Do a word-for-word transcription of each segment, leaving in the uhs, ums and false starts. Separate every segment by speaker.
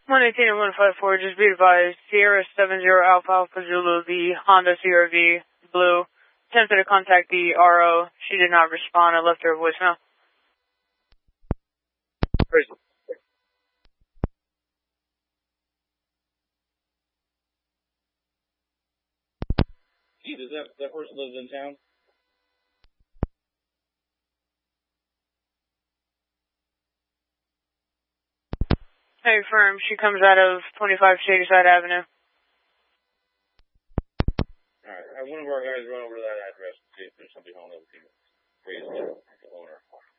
Speaker 1: one eighteen and one fifty-four, just be advised, Sierra seven zero Alpha Alpha Zulu, the Honda C R V, blue, attempted to contact the R O. She did not respond. I left her a voicemail.
Speaker 2: Gee, does that, that person lives in town?
Speaker 1: Hey, firm, she comes out of twenty-five Shadyside Avenue.
Speaker 2: Alright, have one of our guys run over to that address and see if there's somebody home that we can raise the owner.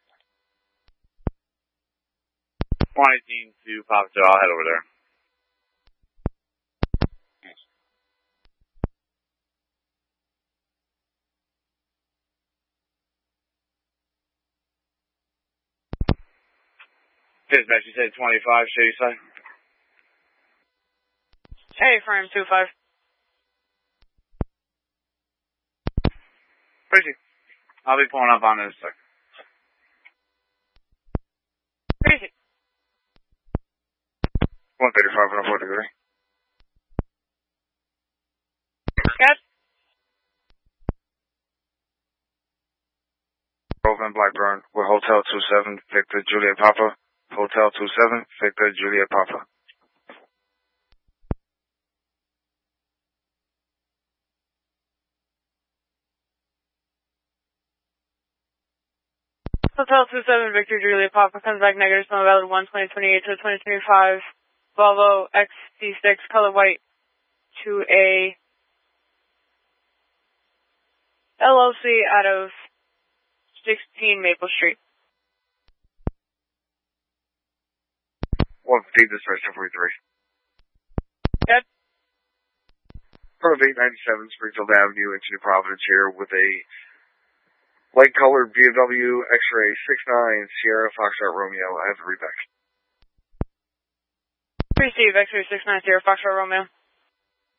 Speaker 3: one eighteen to Papa Joe, I'll head over there.
Speaker 2: Thanks.
Speaker 3: Dispatch, you said twenty-five Shadyside?
Speaker 1: Hey, firm, two five.
Speaker 3: Appreciate it. I'll be pulling up on this, sir.
Speaker 1: Appreciate it.
Speaker 3: one thirty-five and forty-three.
Speaker 1: Scott?
Speaker 3: Grove and Blackburn with Hotel two seven, Victor Juliet Papa. Hotel two seven, Victor Juliet Papa.
Speaker 1: Hotel two seven, Victor Juliet Papa, comes back negative, smell valid one twenty twenty-eight to twenty twenty-five. Volvo X C six, color white, to a L L C out of sixteen Maple Street.
Speaker 3: one fifty, dispatch forty-three.
Speaker 1: Good.
Speaker 3: Front of eight ninety-seven Springfield Avenue into New Providence here with a light-colored B M W X-Ray six nine Sierra Foxtrot Romeo. I have the read back.
Speaker 1: Receive X-Ray six nine Sierra Foxtrot Romeo.